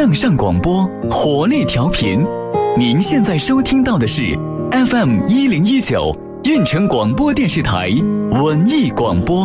向上广播，活力调频。您现在收听到的是 FM1019运城广播电视台文艺广播。